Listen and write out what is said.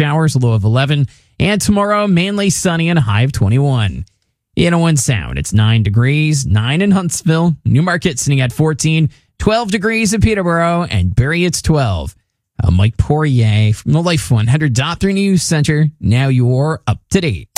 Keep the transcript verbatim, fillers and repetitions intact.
showers, a low of eleven. And tomorrow, mainly sunny and a high of twenty-one. In Owen Sound, it's nine degrees, nine in Huntsville, Newmarket sitting at fourteen, twelve degrees in Peterborough, and Barrie it's twelve. I'm Mike Poirier from the Life one hundred point three News Center. Now you're up to date.